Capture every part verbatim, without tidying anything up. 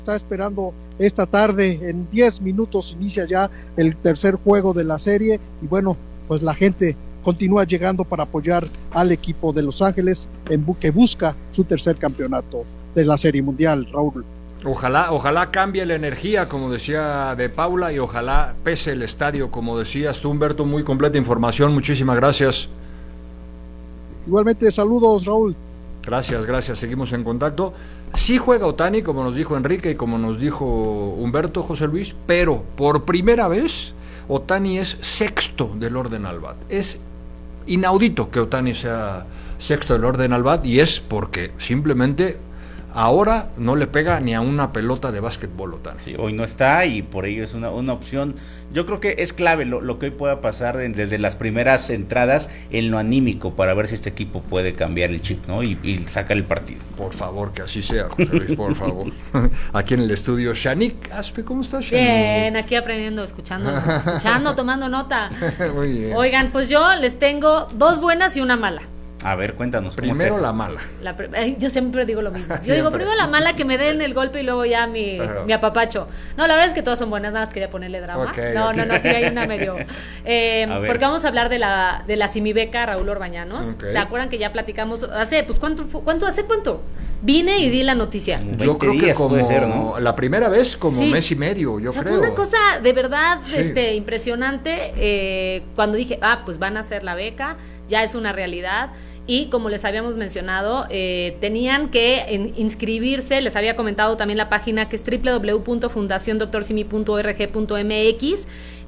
Está esperando esta tarde, en diez minutos inicia ya el tercer juego de la serie y bueno, pues la gente continúa llegando para apoyar al equipo de Los Ángeles en bu- que busca su tercer campeonato de la Serie Mundial, Raúl. Ojalá, ojalá cambie la energía, como decía De Paula, y ojalá pese el estadio, como decías tú, Humberto. Muy completa información, muchísimas gracias. Igualmente, saludos, Raúl. Gracias, gracias, seguimos en contacto. Sí juega Ohtani, como nos dijo Enrique y como nos dijo Humberto, José Luis, pero por primera vez Ohtani es sexto del orden al bat. Es inaudito que Ohtani sea sexto del orden al bat y es porque simplemente ahora no le pega ni a una pelota de básquetbol Ohtani. Sí, hoy no está y por ello es una, una opción. Yo creo que es clave lo, lo que hoy pueda pasar de, desde las primeras entradas en lo anímico para ver si este equipo puede cambiar el chip, ¿no? Y, y sacar el partido. Por favor, que así sea, José Luis, por favor. Aquí en el estudio, Shanik Aspe, ¿cómo estás, Shanik? Bien, aquí aprendiendo, escuchando, escuchando, tomando nota. Muy bien. Oigan, pues yo les tengo dos buenas y una mala. A ver, cuéntanos. ¿cómo Primero es la mala. La, ay, yo siempre digo lo mismo. Yo Siempre. digo primero la mala, que me den el golpe y luego ya mi, Pero- mi apapacho. No, la verdad es que todas son buenas, nada más quería ponerle drama. Ok, no, ok. no, no, sí hay una medio. Eh, A ver. porque vamos a hablar de la de la Simibeca Raúl Orbañanos. Ok. ¿Se acuerdan que ya platicamos hace, pues cuánto, fu- cuánto hace cuánto? Vine y di la noticia. Como Yo veinte creo que días como puede ser, ¿no? la primera vez como Sí. mes y medio, yo o sea, creo. fue una cosa de verdad Sí. este, impresionante eh, cuando dije, ah, pues van a hacer la beca, ya es una realidad. Y como les habíamos mencionado, eh, tenían que en, inscribirse, les había comentado también la página que es doble u doble u doble u punto fundación doctor simi punto org punto m x.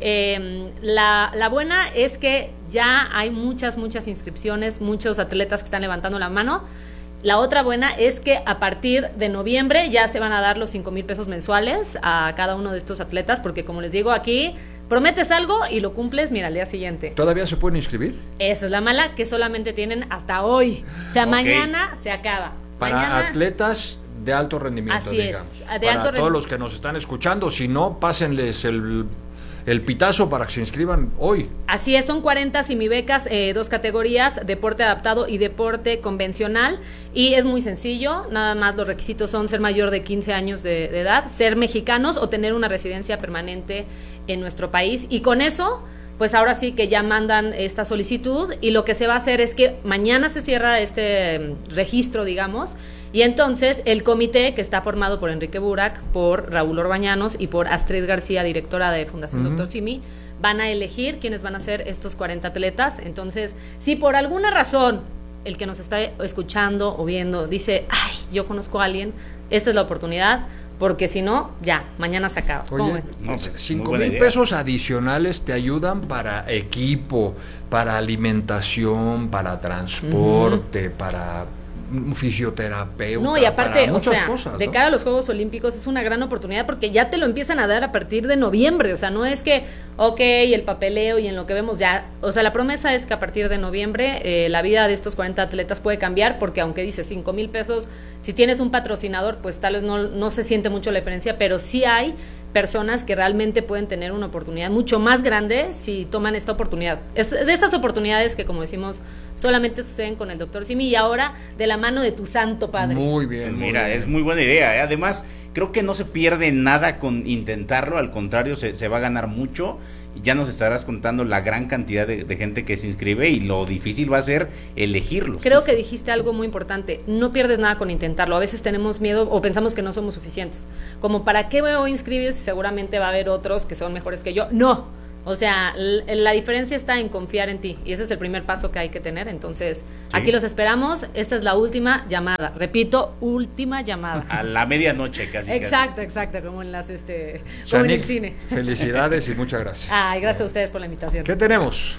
Eh, la, la buena es que ya hay muchas, muchas inscripciones, muchos atletas que están levantando la mano. La otra buena es que a partir de noviembre ya se van a dar los cinco mil pesos mensuales a cada uno de estos atletas, porque como les digo aquí, prometes algo y lo cumples, mira, al día siguiente. ¿Todavía se pueden inscribir? Esa es la mala, que solamente tienen hasta hoy. O sea, Ok. mañana se acaba. Para Mañana, atletas de alto rendimiento, Así es, digamos. de Para alto todos rendimiento. los que nos están escuchando, si no, pásenles el, el pitazo para que se inscriban hoy. Así es, son cuarenta simibecas, eh, dos categorías, deporte adaptado y deporte convencional, y es muy sencillo, nada más los requisitos son ser mayor de quince años de, de edad, ser mexicanos o tener una residencia permanente en nuestro país, y con eso, pues ahora sí que ya mandan esta solicitud, y lo que se va a hacer es que mañana se cierra este mm, registro, digamos, y entonces el comité, que está formado por Enrique Burak, por Raúl Orbañanos y por Astrid García, directora de Fundación Ujú. Doctor Simi, van a elegir quiénes van a ser estos cuarenta atletas. Entonces, si por alguna razón el que nos está escuchando o viendo dice, ay, yo conozco a alguien, esta es la oportunidad, porque si no, ya, mañana se acaba. ¿Cómo Oye, ven? No, pues, cinco muy buena mil idea. pesos adicionales te ayudan para equipo, para alimentación, para transporte, para un fisioterapeuta. No, y aparte, para o muchas sea, cosas, de ¿no? cara a los Juegos Olímpicos es una gran oportunidad porque ya te lo empiezan a dar a partir de noviembre, o sea, no es que, ok, el papeleo y en lo que vemos ya, o sea, la promesa es que a partir de noviembre eh, la vida de estos cuarenta atletas puede cambiar, porque aunque dice cinco mil pesos, si tienes un patrocinador, pues tal vez no, no se siente mucho la diferencia, pero sí hay personas que realmente pueden tener una oportunidad mucho más grande si toman esta oportunidad. Es de esas oportunidades que, como decimos, solamente suceden con el doctor Simi, y ahora de la mano de tu santo padre. Muy bien, muy Mira, bien. es muy buena idea, ¿eh? Además, creo que no se pierde nada con intentarlo, al contrario, se, se va a ganar mucho, y ya nos estarás contando la gran cantidad de, de gente que se inscribe y lo difícil va a ser elegirlos. Creo que dijiste algo muy importante, no pierdes nada con intentarlo, a veces tenemos miedo o pensamos que no somos suficientes, como para qué me voy a inscribir si seguramente va a haber otros que son mejores que yo, no, o sea, l- la diferencia está en confiar en ti, y ese es el primer paso que hay que tener. Entonces, Sí. aquí los esperamos, esta es la última llamada, repito, última llamada. A la medianoche casi. Exacto, exacto, como en las este, como en el Shanik, cine. felicidades y muchas gracias. Ay, gracias a ustedes por la invitación. ¿Qué tenemos?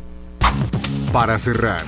Para cerrar,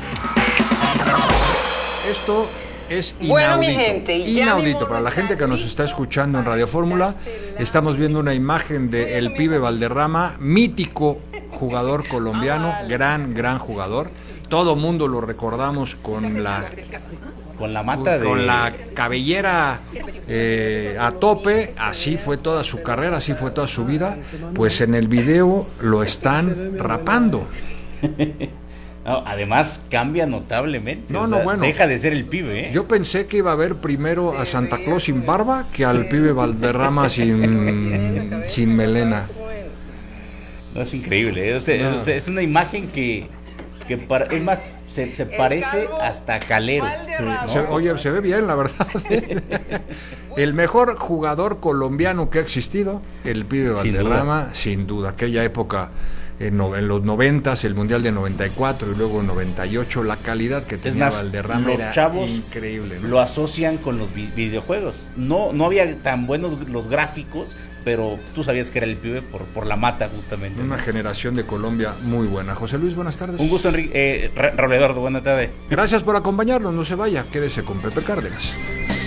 Esto es inaudito. Bueno, mi gente, ya inaudito. vimos Para la gente que nos está nuestra escuchando en lista Radio Fórmula, estelar. estamos viendo una imagen de el pibe Valderrama, mítico jugador colombiano, gran, gran jugador. Todo mundo lo recordamos con la Con la mata de... con la cabellera eh, a tope, así fue toda su carrera, así fue toda su vida. Pues en el video lo están rapando. No, además cambia notablemente. No, o no, sea, bueno. deja de ser el pibe, ¿eh? Yo pensé que iba a ver primero a Santa Claus sin barba que al pibe Valderrama sin, sin melena. No, es increíble, ¿eh? O sea, No. es, o sea, es una imagen que, que para, es más, se, se parece hasta Calero. ¿no? Se- oye, se ve bien, la verdad. El mejor jugador colombiano que ha existido, el pibe Sin Valderrama, sin duda. Aquella época, en, no- en los noventas, el Mundial de noventa y cuatro y luego noventa y ocho, la calidad que Es tenía más, Valderrama los era chavos increíble, ¿no? lo asocian con los vi- videojuegos. No, no había tan buenos los gráficos, pero tú sabías que era el pibe por, por la mata, justamente. Una ¿no? generación de Colombia muy buena. José Luis, buenas tardes. Un gusto, Enrique. Eh, Ra- Raúl Eduardo, buena tarde. Gracias por acompañarnos, no se vaya, quédese con Pepe Cárdenas.